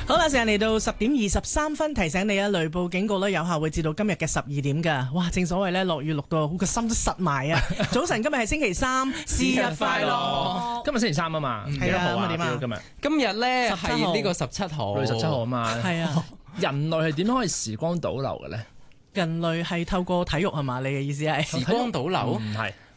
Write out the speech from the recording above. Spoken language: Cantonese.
好啦，時間嚟到10:23，提醒你啊，雷暴警告咧有效會至到今日嘅12點㗎。哇，正所謂咧落雨落到個心都實埋啊！早晨，今日係星期三，節日快樂！ 今日星期三啊嘛，幾多號啊？點啊？ 今日咧係呢個17號 ，17號啊嘛。 係啊， 人類係點樣可以時光倒流嘅咧？ 人類係透過體育係嘛？你嘅意思係時光倒流？ 唔係。